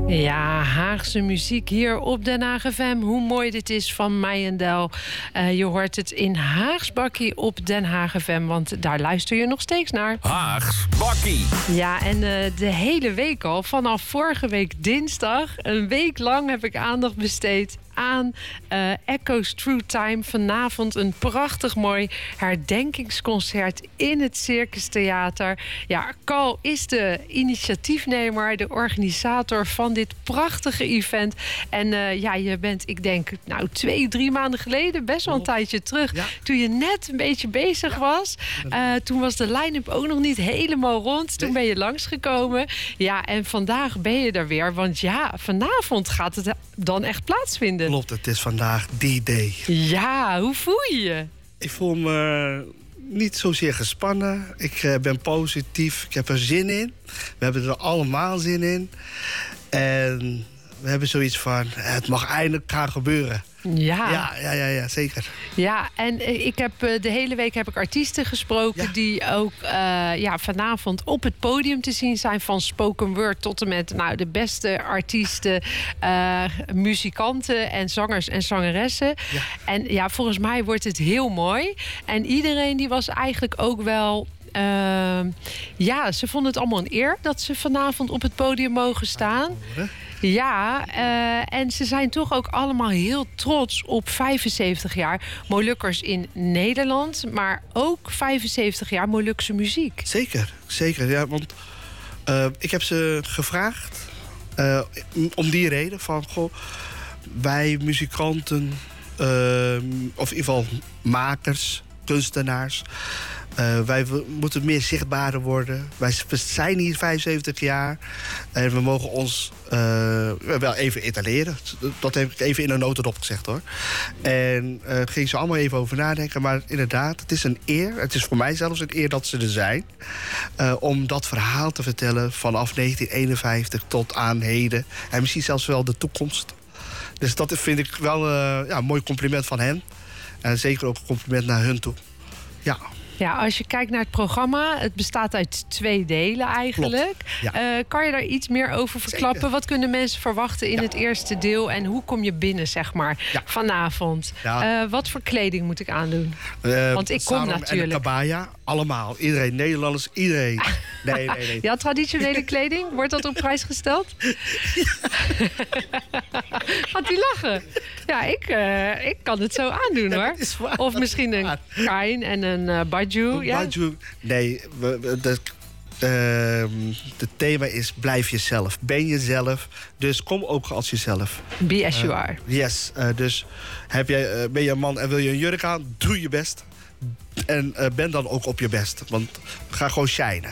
Ja, Haagse muziek hier op Den Haag FM. Hoe mooi dit is van Meijendel. Je hoort het in Haags Bakkie op Den Haag FM, want daar luister je nog steeds naar. Haags Bakkie. Ja, en de hele week al, vanaf vorige week dinsdag, een week lang heb ik aandacht besteed aan Echo's True Time. Vanavond een prachtig mooi herdenkingsconcert in het Circus Theater. Ja, Carl is de initiatiefnemer, de organisator van dit prachtige event. En je bent, ik denk, 2-3 maanden geleden, best wel een tijdje terug, toen je net een beetje bezig was. Toen was de line-up ook nog niet helemaal rond. Toen ben je langsgekomen. Ja, en vandaag ben je er weer. Want ja, vanavond gaat het dan echt plaatsvinden. Klopt, het is vandaag die day. Ja, hoe voel je je? Ik voel me niet zozeer gespannen. Ik ben positief. Ik heb er zin in. We hebben er allemaal zin in. En we hebben zoiets van, het mag eindelijk gaan gebeuren. Ja, zeker. Ja, en ik heb de hele week heb ik artiesten gesproken die ook vanavond op het podium te zien zijn, van spoken word tot en met de beste artiesten, muzikanten en zangers en zangeressen. Ja. En volgens mij wordt het heel mooi. En iedereen die was eigenlijk ook wel, ze vonden het allemaal een eer dat ze vanavond op het podium mogen staan. Ja, en ze zijn toch ook allemaal heel trots op 75 jaar Molukkers in Nederland, maar ook 75 jaar Molukse muziek. Zeker. Ja, want ik heb ze gevraagd om die reden van, wij muzikanten, of in ieder geval makers, kunstenaars, wij moeten meer zichtbaarder worden. We zijn hier 75 jaar. En we mogen ons wel even etaleren. Dat heb ik even in een notendop gezegd, hoor. En ging ze allemaal even over nadenken. Maar inderdaad, het is een eer. Het is voor mij zelfs een eer dat ze er zijn. Om dat verhaal te vertellen vanaf 1951 tot aan heden. En misschien zelfs wel de toekomst. Dus dat vind ik wel een mooi compliment van hen. En zeker ook een compliment naar hun toe. Ja. Ja, als je kijkt naar het programma, het bestaat uit 2 delen eigenlijk. Ja. Kan je daar iets meer over verklappen? Zeker. Wat kunnen mensen verwachten in het eerste deel? En hoe kom je binnen, vanavond? Ja. Wat voor kleding moet ik aandoen? Want ik kom natuurlijk. En een kabaya, allemaal. Iedereen, Nederlanders, iedereen. Nee. Ja, traditionele kleding, wordt dat op prijs gesteld? Gaat die lachen? Ja, ik kan het zo aandoen, hoor. Of misschien een kain en een baju. Nee, het thema is blijf jezelf. Ben jezelf, dus kom ook als jezelf. Be as you are. Yes, dus ben je een man en wil je een jurk aan, doe je best. En ben dan ook op je best, want ga gewoon shinen.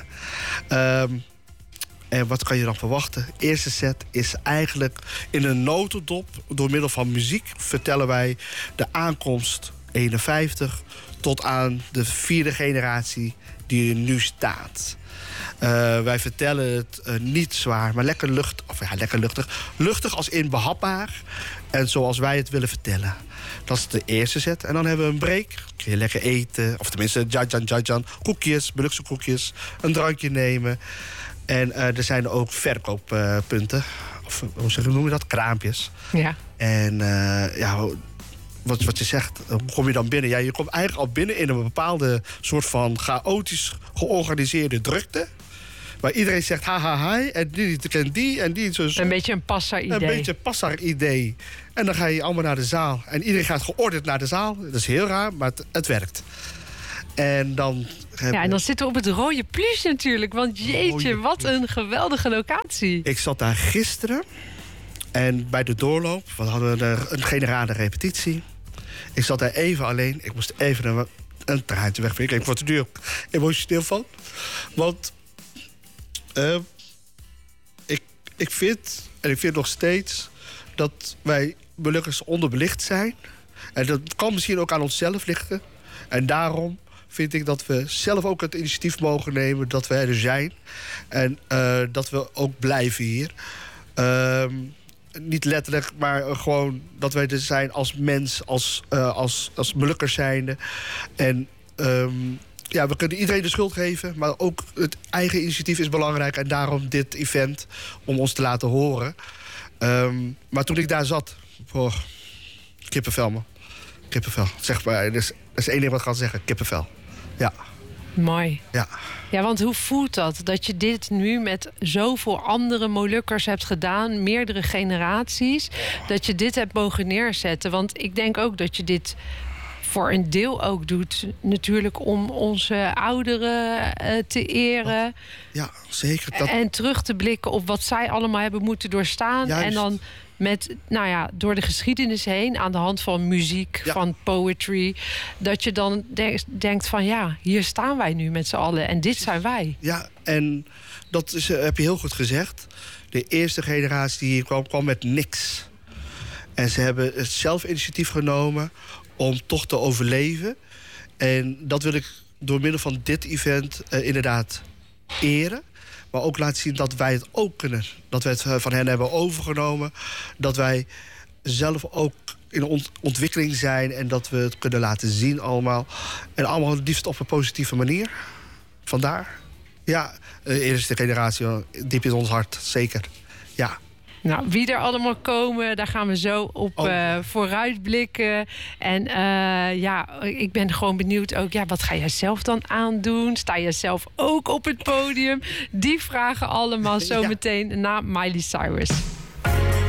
En wat kan je dan verwachten? De eerste set is eigenlijk in een notendop. Door middel van muziek vertellen wij de aankomst 51... tot aan de 4e generatie die er nu staat. Wij vertellen het niet zwaar, maar lekker luchtig. Luchtig als in behapbaar. En zoals wij het willen vertellen. Dat is de eerste set. En dan hebben we een break. Kun je lekker eten. Of tenminste, jajan. Koekjes, Molukse koekjes. Een drankje nemen. En er zijn ook verkooppunten. Of hoe noem je dat? Kraampjes. Ja. En wat je zegt, hoe kom je dan binnen? Ja, je komt eigenlijk al binnen in een bepaalde soort van chaotisch georganiseerde drukte. Waar iedereen zegt ha, en die kent die en die. Dus een beetje een passar-idee. En dan ga je allemaal naar de zaal. En iedereen gaat geordend naar de zaal. Dat is heel raar, maar het werkt. En dan... en dan zitten we op het Rode Plus natuurlijk. Want jeetje, wat een geweldige locatie. Ik zat daar gisteren. En bij de doorloop, we hadden een generale repetitie. Ik zat daar even alleen. Ik moest even een traantje wegpikken. Ik word er nu ook emotioneel van. Want ik vind nog steeds dat wij Molukkers onderbelicht zijn. En dat kan misschien ook aan onszelf liggen. En daarom vind ik dat we zelf ook het initiatief mogen nemen dat wij er zijn. En dat we ook blijven hier. Niet letterlijk, maar gewoon dat wij er zijn als mens, als Molukkers zijnde. En we kunnen iedereen de schuld geven, maar ook het eigen initiatief is belangrijk. En daarom dit event, om ons te laten horen. Maar toen ik daar zat... kippenvel, man. Kippenvel. Zeg maar, dat is één ding wat ik kan zeggen. Kippenvel. Ja. Mooi. Ja. Ja, want hoe voelt dat? Dat je dit nu met zoveel andere Molukkers hebt gedaan, meerdere generaties, dat je dit hebt mogen neerzetten. Want ik denk ook dat je dit voor een deel ook doet, natuurlijk om onze ouderen te eren. Ja, zeker. En terug te blikken op wat zij allemaal hebben moeten doorstaan. Juist. En dan met, door de geschiedenis heen, aan de hand van muziek, van poetry, dat je dan denkt van ja, hier staan wij nu met z'n allen en dit zijn wij. Ja, en dat heb je heel goed gezegd. De eerste generatie die hier kwam met niks. En ze hebben het zelf initiatief genomen om toch te overleven. En dat wil ik door middel van dit event inderdaad eren. Maar ook laten zien dat wij het ook kunnen. Dat we het van hen hebben overgenomen. Dat wij zelf ook in ontwikkeling zijn. En dat we het kunnen laten zien allemaal. En allemaal het liefst op een positieve manier. Vandaar. Ja, de eerste generatie, diep in ons hart. Zeker. Ja. Nou, wie er allemaal komen, daar gaan we zo op vooruitblikken. En ik ben gewoon benieuwd ook, wat ga jij zelf dan aandoen? Sta jij zelf ook op het podium? Die vragen allemaal zo meteen na Miley Cyrus.